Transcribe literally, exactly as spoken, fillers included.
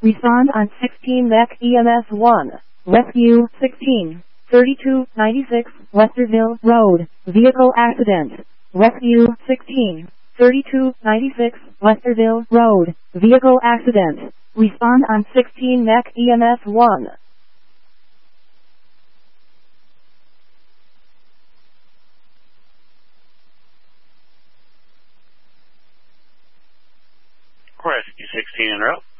Respond on sixteen M E C E M S one. Rescue sixteen thirty-two ninety-six Westerville Road. Vehicle accident. Rescue sixteen thirty-two ninety-six Westerville Road. Vehicle accident. Respond on sixteen M E C E M S one. Rescue sixteen en route.